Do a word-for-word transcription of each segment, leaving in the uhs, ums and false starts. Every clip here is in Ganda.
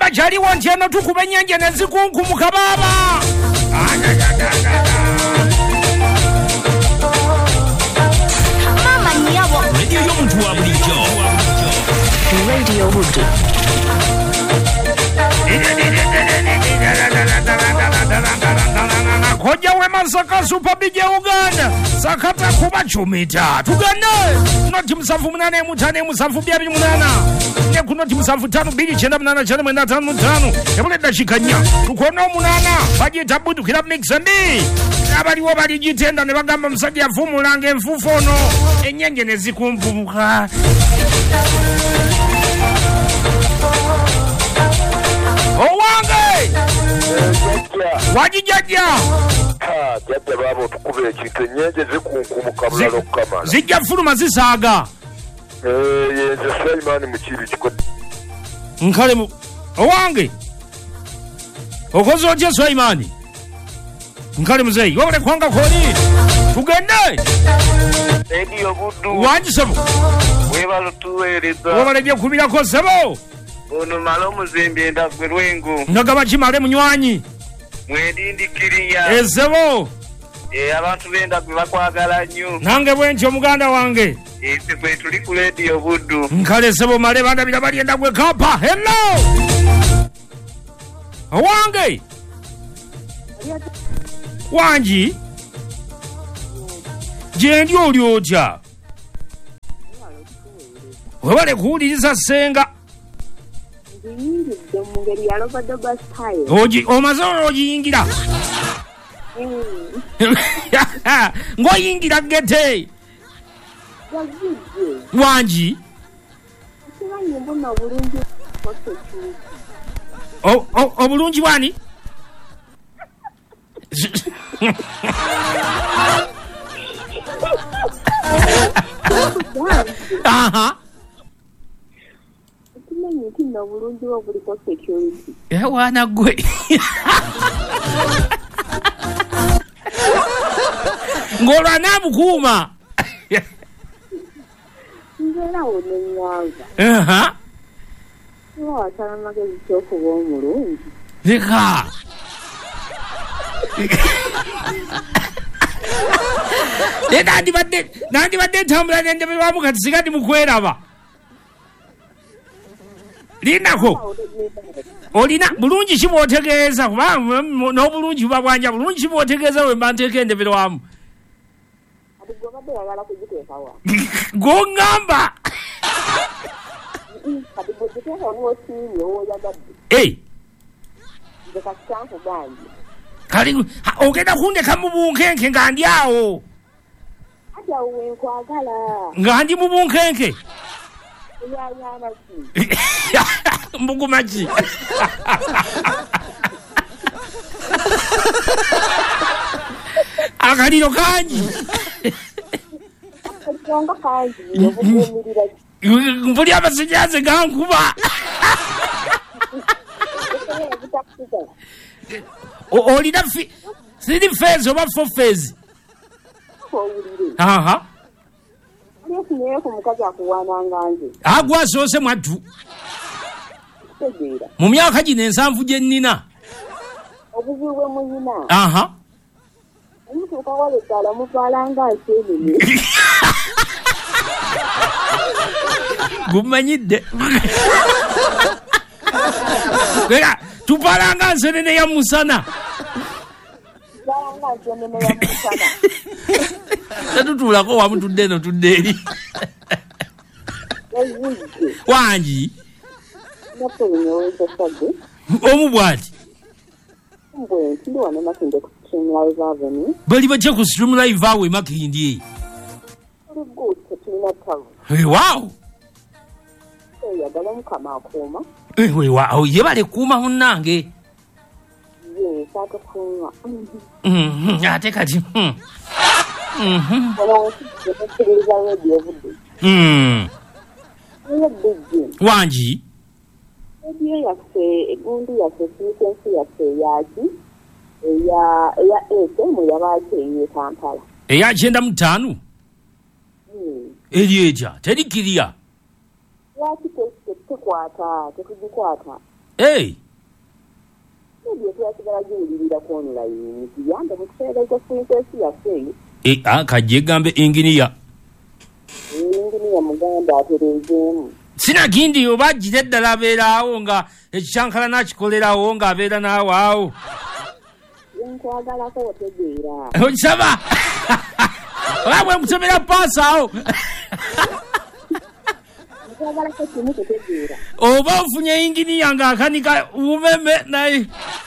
Kubanga chali wantiano tukubenyenje nezikunku mukababa. Mama nyabo. Radio yomuntu wa bulijjo. Radio Hood. Koja wema saka super bige Uganda sakata kuba chumita tugande noti musanvu munane mutane musanvu byabi munana ne kunoti musanvu tano bili chenda munana chenda mwenda tano mutano yabule dashikanya tukona munana baje tabudu kila mix and abali wo bali jitenda ne bagamba musajja afumulange enfufono enyenge nezikumbuka Owange wajijaja ah jaja babo tukube ekintu enyenje zikunkumuka bulalo kamala zijja fuluma zisaga eh yenze Sulaiman mukibi kiko nkale mu Owange okozo je Sulaiman nkale muzei wole kwanga koni tugende Radio Budu wanjisebo webalo tuwereza wole bye kubira ko sebo ono malo muzimbi ndagwe lwengo ndagaba kimale munywanyi mwedindikiriya ezebo eh abantu benda bakwagala nnyo nange bwencho muganda wange ese kwe tuli ku Radio Budu nkale sebo male banda bila bali ndagwe kapa hello Owange wanji je ndi oli otya webale kuwuliriza senga oji omazoro oyingira ngoyingira gete wanji o o obulungi bwani aha Ntina bulungi wa buliko security. Eh wana gwe. Ngolwa nabukuma. Ngela onenyaza. Aha. Wa sana magezi choko wo mulungi. Leka. Leka ndi badde, nandi badde tambula nende bamuka tsigati mukweraba. Linako olina bulungi kibotegeeza kuba no bulungi buba bwanja bulungi kibotegeeza we mbanteke endebero wamu gongamba eh kali ogenda kundeka mu bunkenke nga ndi awo nga ndi mu bunkenke mbugu maji akaliro kanji mbuli abasijaze gankuba olina siri fezi oba fo fezi aha agwa sose mwatu mu myaka gino ensanvu gye nnina obuziwe munyina aha omuntu kawale kala mufalanga asebene gumanyidde kwera tupalanga nsenene ya musana falanga asebene ya musana tatutulako wamu tudde eno tudde eri wanji omu bwati bali bajja ku Stream Live awe Makindi wow we wow ye bale kuma munnange ye saka kuma mhm ate kati mhm mhm mhm wanji Ebiyo yase egundu yase frequency yase yaji eya eya ese mu yabache ye Kampala eya chenda mutanu mm elieja teri kiria yati te te kwata te kujikwata Hey. Ndio tuyasigala jiwulirira ku online. Kiyambe mu kiseera ekyo Princess yaffe. Eh, akaje gambe engineer. Engineer muganda aterezeemu. Sina gindi obajjire ddala abeeraawo nga ekikyankala n'akikolerawo ng'abeera naawe awo. Nkwagalako otegeera. Okisaba? Olabwe nkusemera paasa awo. Nkwagalako kimu totegeera. Oba ofunye inginiya ng'akanika bumeme naye.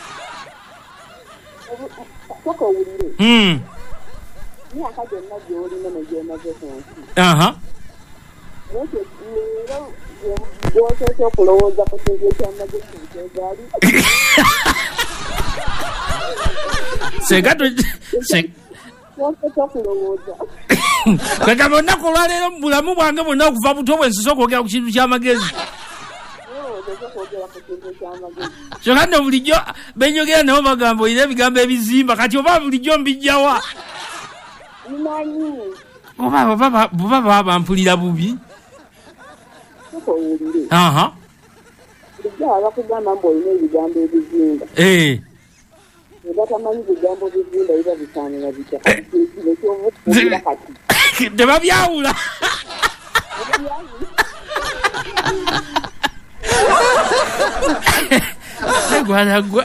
Soko owulire. Hmm. Myaka gyonna gy'olina ne gy'omaze ku nsi. Aha. Ekyo leero gy'oteeka okulowooza ku kintu ekyamaze ku nsi egaali. Sega to se Gy'oteeka okulowooza. Kaka bonna kulwaleero mu bulamu bwange bwonna okuva buto bwe nsosoka okwogera ku kintu ky'amagezi. Kyokka nno bulijjo benjogera nabo bagamba olina ebigambo ebizimba kati oba bulijjo mbijjawa. Oba oba buba baba bampulira bubi. Aha. Bulijjo bakugamba mbu olina ebigambo ebizimba. Eh. Batamanyi bigambo bizimba biba bifaanana bitya ekyobukuira kati. Tebabyawula. Segwalagwa.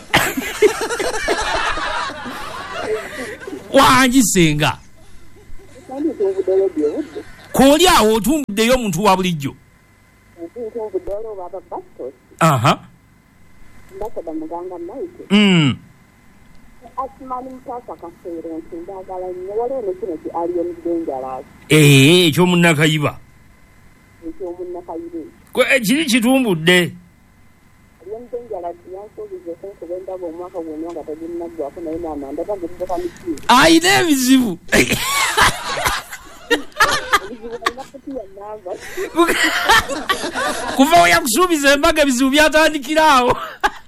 Wangisenga. Koli awo otumbuddeyo omuntu wa bulijjo. Aha. Mbasaba muganga Mike. Mm. Asimani mutasa kaseera nti ndagala nnyo waliwo ne kino ki Alien Dangerous. Eh, ekyomunnakayiba. Ekyomunnakayiba. Kwe kiri kitumbudde. Alien Dangerous yansuubiza okunkuba endaba omwaka gwonna nga teginnaggwako naye n'amanda gageddeka miki. Ayina ebizibu. Kuva oyakusuubiza embaga ebizibu byatandikiraawo.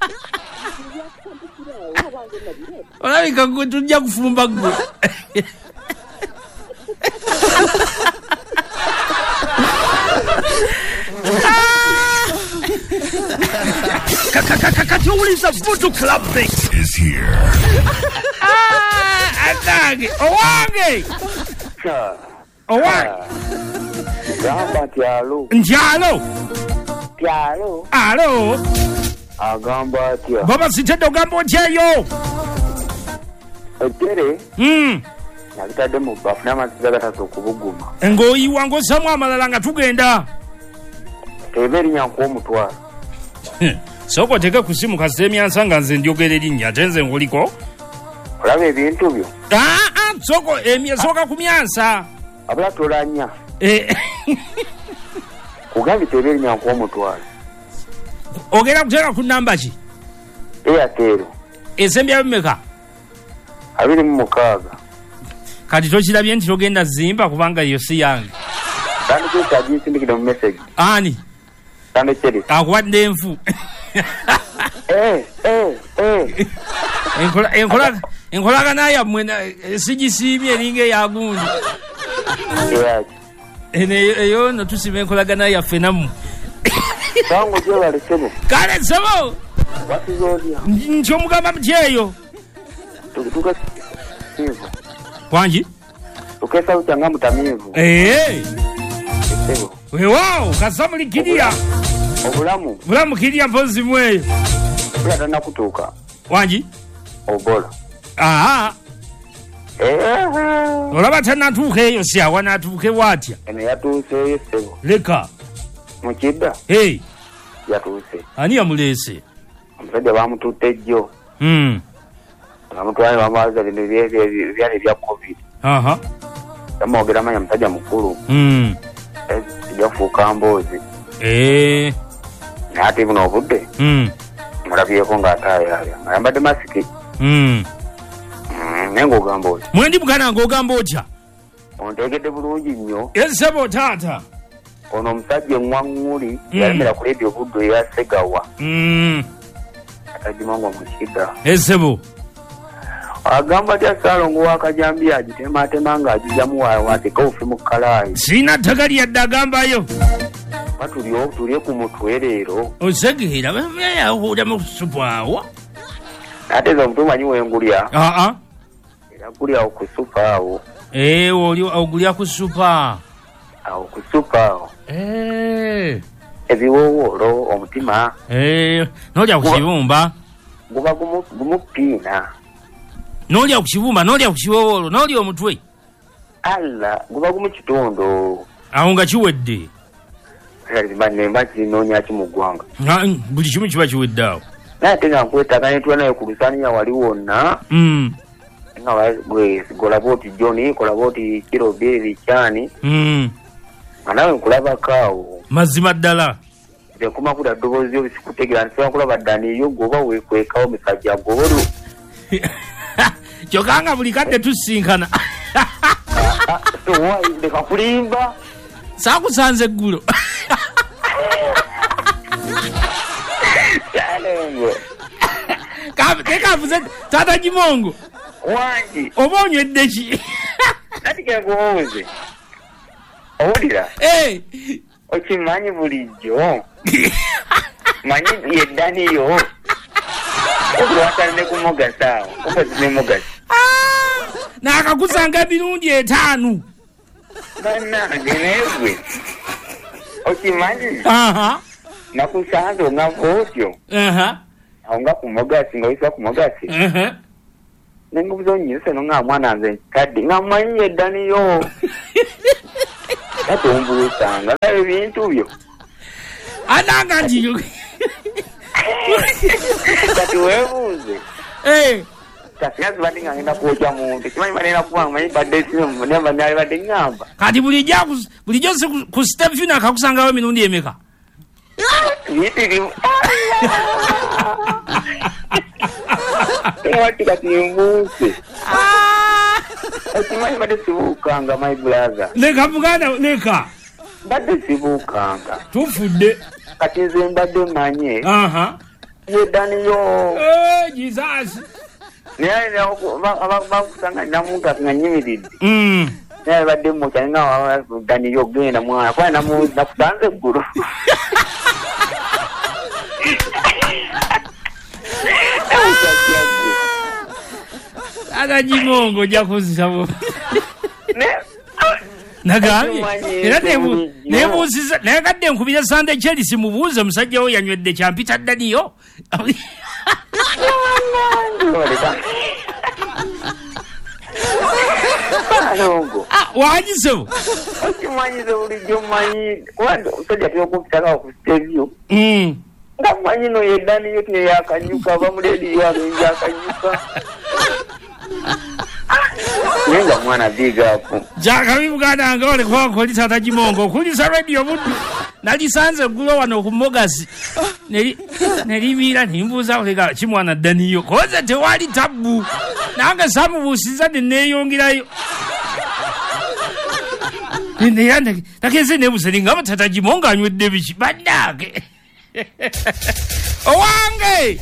Olabika gwe tujja kufumba gwe. Kati owuliza Voodoo Club Mix is here. Ah, atange owange. Owange. Gamba tyalo. Njalo. Tyalo. Alo. Agamba atya. Baba sitedde ogamba otyayo. Etere. Hmm. Nalitadde mu bbafu n'amazzi gatasa okubuguma. Ng'oyiwa ng'ossamu amalala nga tugenda. Eba erinnya nk'omutwalo. Sooka oteeke ku simu kasita emyansa nga nze ndyogera erinnya ate nze nkuliko. Olaba ebintu byo. Aa sooka emyesooka ku myansa. Abula tolanya. Eh. Kugambye eba erinnya nk'omutwalo. Ogenda kuteeka ku namba ki? Airtel. Esembyayo mmeka? Abiri mu mukaaga. Kati tokirabye nti togenda zimba kubanga yo si yange. Tandika ekyaji nsindikire mu message. Ani? Tandikire. Akuwadde enfu. Eh, eh, eh. Enkola enkola enkolagana yammwe sigisiimye eringa eyagundi. Eyaki. Ene eyo no tusiba enkolagana yaffe nammwe. Tango gye balekebo. Kale sebo. Wasizolya. Nti omugamba mutyeyo. Tukutuka sivu. Wangi? Tukesa uchanga mutamivu. Eh. Sebo. Weewaawo kasamuli kiriya. Obulamu. Bulamu kiriya mpozi mweyo. Bula tana kutuuka. Wangi? Obola. Aha. Eh. Olaba tanatuuka eyo si awa natuuke bwatya. Eno yatuuseeyo sebo. Leka. Mukidda. Hey. Yatuuse. Ani yamuleese? Omusajja bamututte jjo. Hmm. Bamutwala bamwaza bino byali bya COVID. Aha. Yamwogera manya musajja mukulu. Hmm. Yafuuka mboozi. Eh. Naate buno obudde. Hmm. Mulabyeko ng'ataayaayo. Ayambadde masiki. Hmm. Naye ng'ogamba otya? Mwendi bugana ng'ogamba otya? Ontegedde bulungi nnyo. Esebo taata. Ono omusajja eŋŋwaŋŋuli yalemera ku leediyo buddo eya Segawa. Hmm. Atagimango mukidda. Esebo. Agamba tya Saalongo w'akajambi agitematema ng'agijjamu waateka obufi mu kkalaayi. Sina ttaka lyadde agambayo. Batulio tulio ku mutwe leero. Osegira ya huda mu supawo. Ate zo mtuma nyiwe ngulya. Ah ah. Era kulya ku supawo. Eh oli ogulya ku supa. Awo ku supawo. Eh. Ebiwowolo omutima. Eh nolya ku kibumba. Guba gumu gumupina. Nolya ku kibumba nolya ku kiwowolo nolya omutwe. Alla guba gumu kitondo. Awo nga kiwedde. Kali bane mbazi nonya kimugwanga. Na buli kimu kiba kiwedde awo. Na tenga nkweta kanetwa nayo ku lusaniya wali wonna. Mm. Nga we gola boti Johnny kola boti kiro biri cyani. Mm. Anawe nkulaba kawo. Mazima ddala. Nze kuma kuda dobozi obisikutegera nsobola kulaba Dani yo goba wekwekawo misajja gobolo. Kyokanga buli kadde tusinkana. So why ndeka kulimba? Sakusanze eggulo. Yalengo. Kabe tekavuze tata Kimongo. Wangi. Obonywedde ki? Kati kyagoze. Owulira? Eh. Okimanyi bulijjo. Manyi ye Dani yo. Obwatane kumugasa. Obazi mugasa. Ah! Nakakusanga birundi etaano. Bana genewe. Okimanyi? Aha. Nakusanga ngavotyo. Aha. Aunga kumugasi ngawisa kumugasi. Aha. Nengubuzo nyise no nga mwana nze kadi ngamanyi ye Dani yo. Ate ombusanga ebintu byo. Ananga ndiyo. Kati webuze. Eh. Kati yazi badi ngenda kuoja muntu. Kimanyi manena kuwa manyi badde simu nemba nyali badde ngamba. Kati bulijja bulijjo ku step fina akakusangawo emirundi emeka. Yitiri. Wati kati mbuse. Ah! Kimanyi badde sibukanga my brother. Leka buganda leka. Badde sibukanga. Tufudde. Kati nze mbadde manye. Aha. Ye Dani yo. Eh, Jesus. Naye bakusanga namuntu nganyimiridde. Mm. Naye badde mu kyanga Dani yo genda mwana kwa namu nakusanze eggulu. Tata Kimongo jakuzabo. Ne Nagambye era nebu nebuziza naye kadde nkubira Sande Chelsea mubuuze musajja we yanywedde kyampita Dani yo. Alongo. Ah, wajiso. Okimanyi ze bulijjo manyi kwando tojja tuyokupitaka ku stevio. Mm. Nga manyi no ye Dani yo tiye yakanyuka bamuledi yo agenja akanyuka. Nenga mwana big up. Jaka bibuganda ngole kwa koli Tata Kimongo kulisa radio buddu. Nalisanze gulo wano ku Mogasi. Neri neribira nimbuza oleka kimwana Dani yo. Koze tewali tabu. Nanga samu busiza neyongirayo. Nende yande takeze nebuseri ngaba Tata Kimongo anywedde bichi bandage. Owange.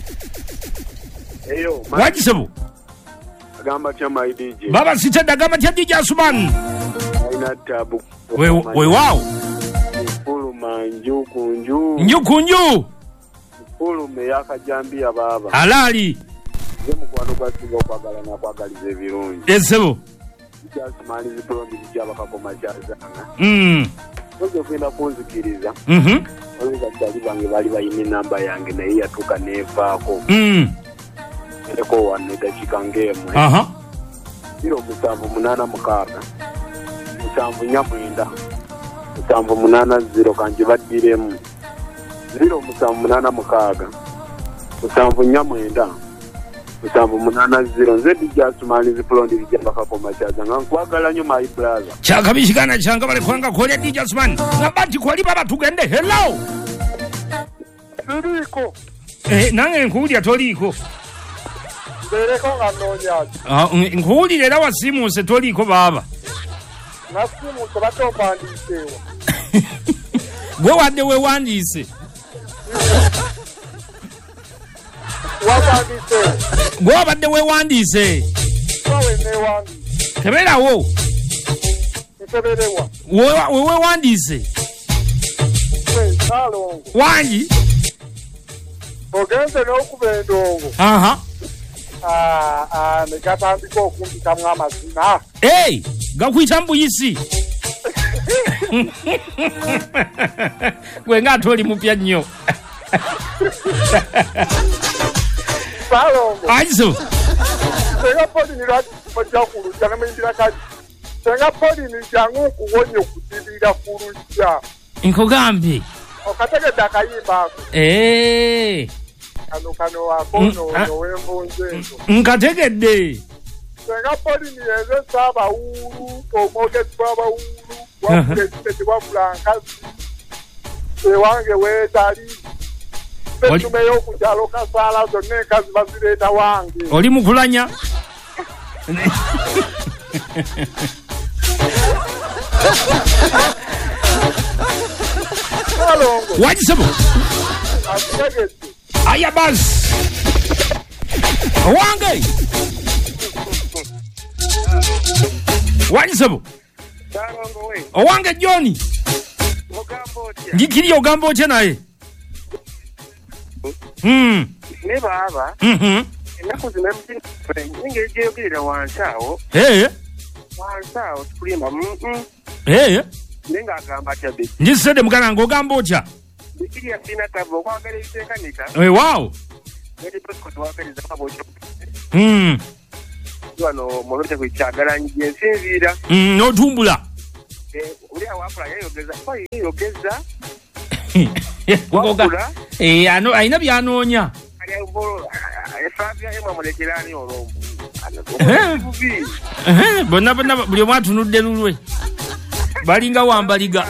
Eyo, Wajisabu. gamba chama I D J. Baba sitenda gamba tia D J Asuman. Aina tabu. We we wow. Fulu manju kunju. Njukunju. Fulu me yakajambia baba. Halali. Zemu kwano kwa singa kwagala na kwagalize birungi. Esebo. Just mali ziprondi bijaba kakoma chazanga. Mm. Ozo kwenda kunzikiriza. Mhm. Ozo kali bange bali bayine namba yange na iya tuka nefaako. Mm. Eko wanne dakika ngemu. Aha. Zero musanvu munana mukaga. Musanvu nyamwenda. Musanvu munana zero kanje baddiremu. Zero musanvu munana mukaga. Musanvu nyamwenda. Musanvu munana zero nze D Asuman ziprondi bijaba kakoma chazanga. Nkwagala nyo my brother. Chaka bishikana changa bale kwanga kole D J Asuman. Ngabati kwali baba tugende. Hello. Siriko. Eh nange nkulya toliko. Bereko nganonya. Ah nkulira era wasimu se toliko baba. Nasimu kubato pandisewa. Gwe wadde we wandise. Wapandise. Gwe wadde we wandise. Wawe ne wangi. Kebera wo. Itebelewa. We we wandise. Salongo. Wangi. Ogenze n'okuba endongo. Aha. Ah, ah, nekatandika okumpitamu amazina. Hey, gakuyita mbuyisi. Gwe nga toli mupya nnyo. Salongo. Aizo. Senga poli ni lwaki kujja kulujja ne mwindira kati. Senga poli ni jangu okuwonya okutibira kulujja. Nkugambe. Okategedde akayimba ako. Eh. Kano kano wako no wembunze ezo. Nkategedde. Senga poli ni eze saba uru omogezi baba uru wakule kite wafula nkazi. Ewange wetali. Betume y'okujalo kasala zonna enkazi bazireeta wange. Oli mukulanya? Salongo. Wajisebo. Ategedde. Aya basi. Wange. Wajisebo. Salongo we. Owange Johnny. Ogambo otya. Ndikiri ogambo otya naye. Hmm. Ne baba. Mhm. Ennaku zino engeri gyeyogerera wansi awo. Eh. Wansi awo tukulimba. Eh. Naye ng'agamba atya be. Njisede mugana ng'ogamba otya. Bikiri yasina tabo okwagala ebiteekanika. Eh, wow. Nedi Pasco tuwagaliza kabo okyo. Hmm. Wano mulonde ku kyagalanyi gyensinziira. Hmm, n'otumbula. Eh, uli awapula yayogeza. Kwa yayogeza. Wagula. Eh, ano ayina byanoonya. Ali ayumbolo efabia ema mulekerani olombu. Eh, bonna bonna buli omu atunudde lulwe. Balinga wambaliga.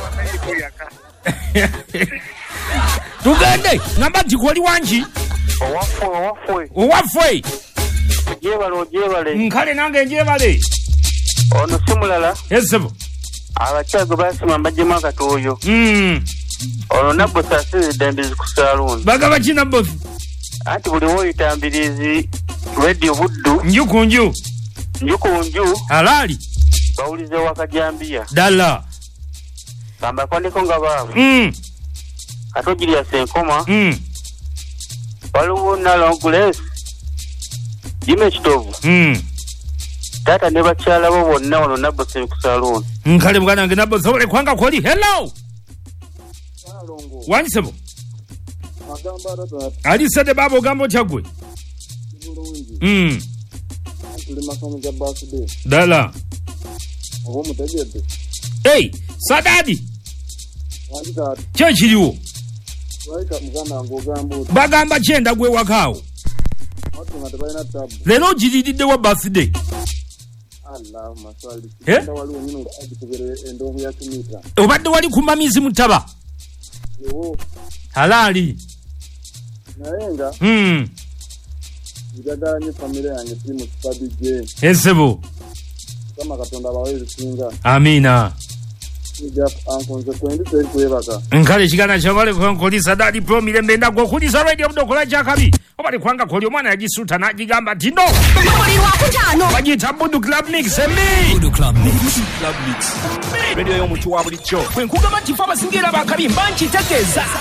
Tugende, ngamba nti kwoli wangi. Owafwe, owafwe. Owafwe. Ojebale, ojebale. Nkale nange njebale. Ono si mulala. Esebo. Abakyago basima mbajjemu akatooyo. Mm. Ono nabbo saasiridde embizi ku saaluuni. Bagaba ki nabbo? Anti buli woyitambirizi Radio Buddu. Nju ku nju. Nju ku nju. Halali. Bawulize wakajambiya. Dala. Kamba kwandiko nga baawe. Mm. Katojirya Senkoma. Mm. Waliwo Nalongulesi. Jime Kitovu. Mm. Tata ne bakyala bo bonna ono nabbo se ku saaluuni. Nkale mugana nge nabbo sobole kwanga kwoli. Hello. Salongo. Wanisebo. Agamba rata. Ali sede babo ogambo kyagwe. Bulungi. Mm. Tuli masomo ga birthday. Dala. Obo mutegedde. Hey, Sadadi. Wandika Kye kiriwo. waika muganda ng'ogamba oti. Bagamba kyenda gwe wakaawo. Watu nga tebalina tabu. Leero giridde wa birthday. Allah maswali. Eh? Nda waliwo nyino agitebere endongo ya kimita. Obadde wali ku mamizi mutaba. Ewo. Halali. Naye nga Mm. njagala nnyo famire yange tuli mu kipabi gye. Esebo. Kama Katonda bawe ebisinga. Amina. Nija ankonze kwendi teri kwebaka. Nkale kigana kyabale kwankoli Sadadi pro mirembe ndagwo kulisa radio budokola kyakabi. Obali kwanga koli omwana yagisuuta n'agigamba nti no. Oli wakutano. Bagiyita Buddu Club Mix embi. Buddu Club Mix. Club Mix. Radio y'omuntu wa bulijjo. Bwe nkugamba nti fe abasingira bakabi mba nkitegeeza.